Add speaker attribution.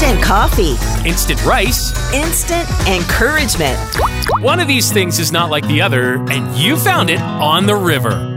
Speaker 1: instant coffee,
Speaker 2: instant rice,
Speaker 1: instant encouragement.
Speaker 2: One of these things is not like the other, and you found it on the river.